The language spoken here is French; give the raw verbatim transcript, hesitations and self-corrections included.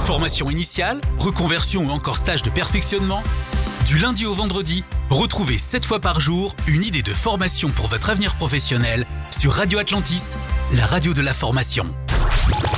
Formation initiale, reconversion ou encore stage de perfectionnement ? Du lundi au vendredi, retrouvez sept fois par jour une idée de formation pour votre avenir professionnel sur Radio Atlantis, la radio de la formation.